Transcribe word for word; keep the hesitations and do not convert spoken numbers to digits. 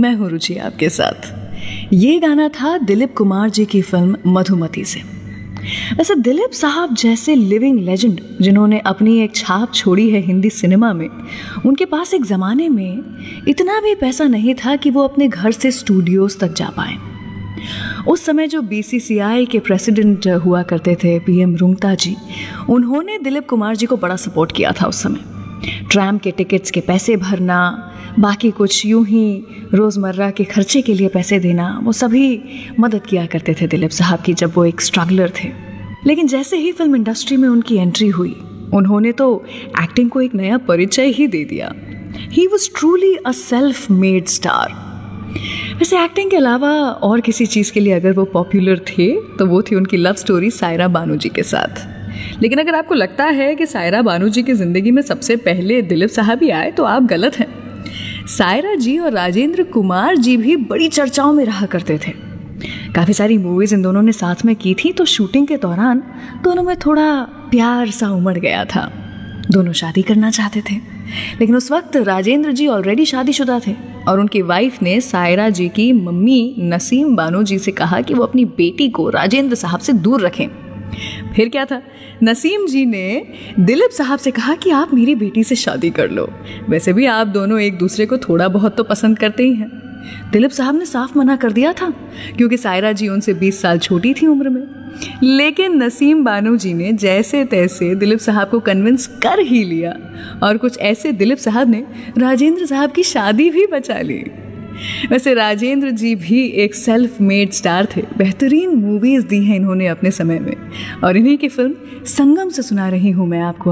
मैं हूँ रुचि आपके साथ। ये गाना था दिलीप कुमार जी की फिल्म मधुमती से। वैसे दिलीप साहब जैसे लिविंग लेजेंड जिन्होंने अपनी एक छाप छोड़ी है हिंदी सिनेमा में, उनके पास एक ज़माने में इतना भी पैसा नहीं था कि वो अपने घर से स्टूडियोज़ तक जा पाएं। उस समय जो बी सी सी आई के प्रेसिडेंट हुआ करते थे पी एम रुंगता जी, उन्होंने दिलीप कुमार जी को बड़ा सपोर्ट किया था उस समय। ट्रैम के टिकट्स के पैसे भरना, बाकी कुछ यूं ही रोज़मर्रा के खर्चे के लिए पैसे देना, वो सभी मदद किया करते थे दिलीप साहब की जब वो एक स्ट्रगलर थे। लेकिन जैसे ही फिल्म इंडस्ट्री में उनकी एंट्री हुई, उन्होंने तो एक्टिंग को एक नया परिचय ही दे दिया। He was truly a self made star. वैसे एक्टिंग के अलावा और किसी चीज़ के लिए अगर वो पॉपुलर थे तो वो थी उनकी लव स्टोरी सायरा बानू जी के साथ। लेकिन अगर आपको लगता है कि सायरा बानू जी की ज़िंदगी में सबसे पहले दिलीप साहब ही आए तो आप गलत हैं। सायरा जी और राजेंद्र कुमार जी भी बड़ी चर्चाओं में रहा करते थे। काफ़ी सारी मूवीज़ इन दोनों ने साथ में की थी, तो शूटिंग के दौरान दोनों में थोड़ा प्यार सा उमड़ गया था। दोनों शादी करना चाहते थे, लेकिन उस वक्त राजेंद्र जी ऑलरेडी शादीशुदा थे और उनकी वाइफ ने सायरा जी की मम्मी नसीम बानू जी से कहा कि वो अपनी बेटी को राजेंद्र साहब से दूर रखें। फिर क्या था, नसीम जी ने दिलीप साहब से कहा कि आप मेरी बेटी से शादी कर लो, वैसे भी आप दोनों एक दूसरे को थोड़ा बहुत तो पसंद करते ही हैं। दिलीप साहब ने साफ मना कर दिया था क्योंकि सायरा जी उनसे बीस साल छोटी थी उम्र में। लेकिन नसीम बानू जी ने जैसे तैसे दिलीप साहब को कन्विंस कर ही लिया और कुछ ऐसे दिलीप साहब ने राजेंद्र साहब की शादी भी बचा ली। वैसे राजेंद्र जी भी एक सेल्फ मेड स्टार थे। बेहतरीन मूवीज़ दी हैं इन्होंने अपने समय में, और इन्हीं की फिल्म संगम से सुना रही हूँ मैं आपको